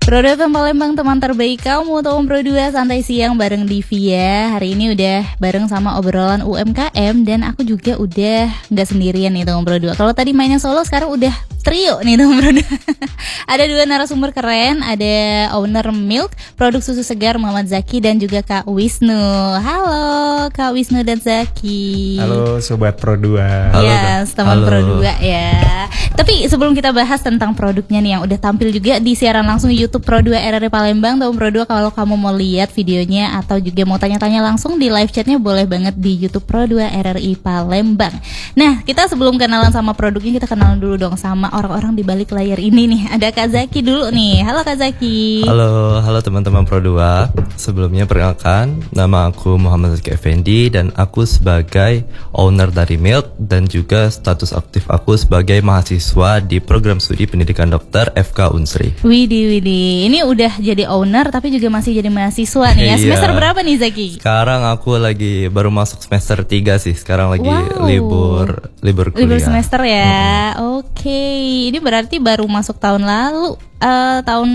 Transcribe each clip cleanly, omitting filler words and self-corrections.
Pro 2 FM Palembang, teman terbaik kamu. Tom Pro 2 santai siang bareng Divia. Hari ini udah bareng sama obrolan UMKM. Dan aku juga udah gak sendirian nih Tom Pro 2. Kalau tadi mainnya solo, sekarang udah trio nih Tom Pro 2. Ada dua narasumber keren. Ada owner Milk, produk susu segar, Muhammad Zaki. Dan juga Kak Wisnu. Halo Kak Wisnu dan Zaki. Halo Sobat Pro 2. Yes, teman Pro 2 ya. Tapi sebelum kita bahas tentang produknya nih yang udah tampil juga di siaran langsung YouTube Pro 2 RRI Palembang, Tom Pro 2, kalau kamu mau lihat videonya atau juga mau tanya-tanya langsung di live chatnya, boleh banget di YouTube Pro 2 RRI Palembang. Nah, kita sebelum kenalan sama produknya, kita kenalan dulu dong sama orang-orang di balik layar ini nih. Ada Kak Zaki dulu nih. Halo Kak Zaki. Halo teman-teman Pro 2. Sebelumnya perkenalkan, nama aku Muhammad Zaki Effendi dan aku sebagai owner dari Milk dan juga status aktif aku sebagai mahasiswa di program studi pendidikan dokter FK Unsri. Widih. Ini udah jadi owner tapi juga masih jadi mahasiswa nih ya. Semester berapa nih Zaki? Sekarang aku lagi baru masuk semester 3 sih. Sekarang lagi libur kuliah. Libur semester ya. Oke. Ini berarti baru masuk tahun lalu. Tahun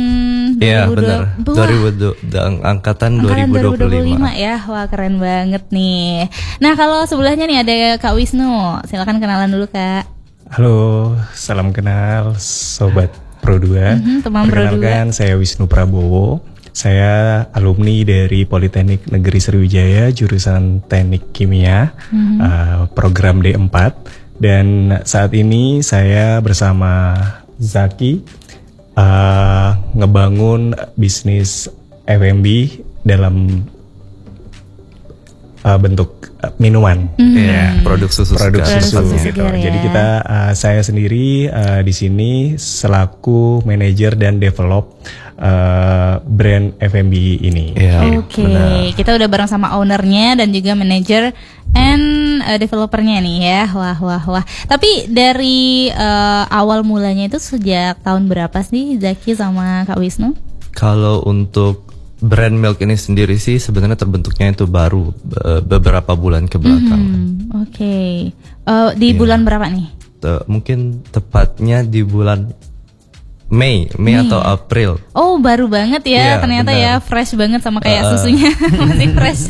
2020, angkatan 2025 ya. Wah, keren banget nih. Nah, kalau sebelahnya nih ada Kak Wisnu. Silakan kenalan dulu Kak. Halo, salam kenal Sobat Pro 2. Teman Pro 2. Perkenalkan, saya Wisnu Prabowo. Saya alumni dari Politeknik Negeri Sriwijaya, jurusan Teknik Kimia, program D4. Dan saat ini saya bersama Zaki ngebangun bisnis F&B dalam bentuk minuman, produk susu segar. Gitu. Ya. Jadi saya sendiri di sini selaku manajer dan develop brand F&B ini. Oke. Kita udah bareng sama ownernya dan juga manajer and developernya nih ya. Wah. Tapi dari awal mulanya itu sejak tahun berapa sih Zaki sama Kak Wisnu? Kalau untuk brand Milk ini sendiri sih sebenarnya terbentuknya itu baru beberapa bulan ke belakang. Oke. Di bulan berapa nih? Mungkin tepatnya di bulan Mei atau April. Oh, baru banget ya. Ternyata benar. Ya fresh banget sama kayak susunya. Masih fresh.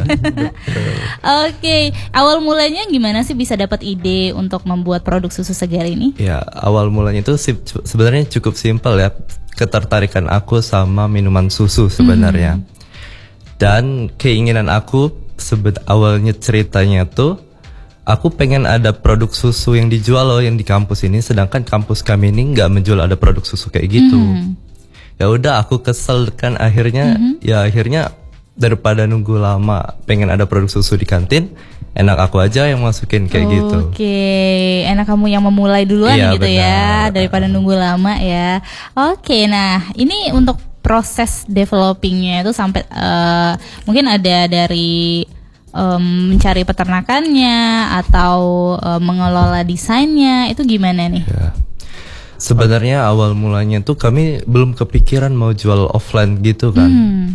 Oke. Awal mulanya gimana sih bisa dapat ide untuk membuat produk susu segar ini? Ya, awal mulanya itu sebenarnya cukup simpel ya. Ketertarikan aku sama minuman susu sebenarnya. Dan keinginan aku awalnya ceritanya tuh aku pengen ada produk susu yang dijual loh yang di kampus ini, sedangkan kampus kami ini nggak menjual ada produk susu kayak gitu. Ya udah aku kesel kan akhirnya akhirnya daripada nunggu lama pengen ada produk susu di kantin, enak aku aja yang masukin kayak gitu. Oke, enak kamu yang memulai duluan gitu benar. Ya, daripada nunggu lama ya. Oke, nah ini untuk proses developingnya itu sampai mungkin ada dari mencari peternakannya atau mengelola desainnya, itu gimana nih? Ya. Sebenarnya awal mulanya tuh kami belum kepikiran mau jual offline gitu kan.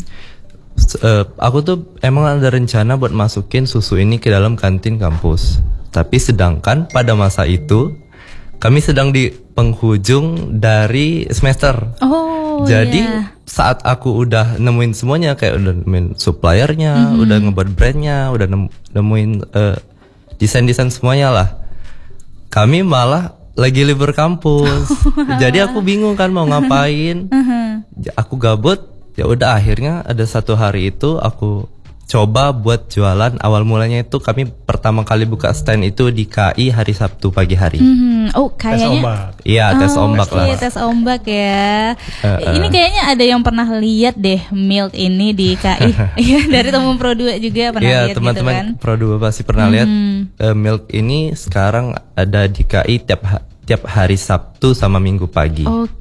Aku tuh emang ada rencana buat masukin susu ini ke dalam kantin kampus. Tapi sedangkan pada masa itu kami sedang di penghujung dari semester. Jadi saat aku udah nemuin semuanya, kayak udah nemuin suppliernya, udah ngebuat brandnya, udah nemuin desain semuanya lah, kami malah lagi libur kampus. Jadi aku bingung kan mau ngapain. Aku gabut. Ya udah akhirnya ada satu hari itu aku coba buat jualan. Awal mulanya itu kami pertama kali buka stand itu di KI hari Sabtu pagi hari. Oh, kayaknya tes ombak lah. Tes ombak ya. Ini kayaknya ada yang pernah lihat deh Milk ini di KI. Iya, dari teman Pro 2 juga pernah lihat gitu kan. Iya, teman-teman Pro 2 pasti pernah lihat. Milk ini sekarang ada di KI tiap hari Sabtu sama Minggu pagi.